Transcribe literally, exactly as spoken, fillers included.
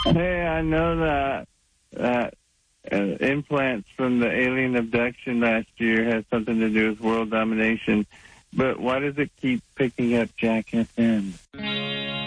Hey, I know that that uh, implants from the alien abduction last year has something to do with world domination, but why does it keep picking up Jack F M?